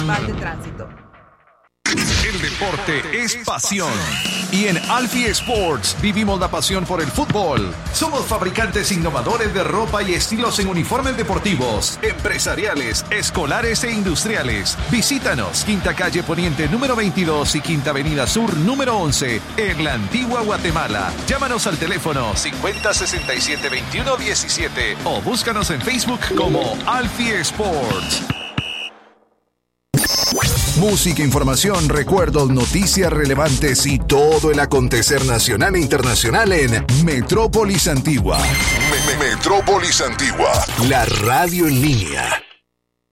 Municipal de Tránsito. El deporte es pasión. Y en Alfie Sports vivimos la pasión por el fútbol. Somos fabricantes innovadores de ropa y estilos en uniformes deportivos, empresariales, escolares e industriales. Visítanos, Quinta Calle Poniente número 22 y Quinta Avenida Sur número 11, en la Antigua Guatemala. Llámanos al teléfono 5067-2117 o búscanos en Facebook como Alfie Sports. Música, información, recuerdos, noticias relevantes y todo el acontecer nacional e internacional en Metrópolis Antigua. Metrópolis Antigua, la radio en línea.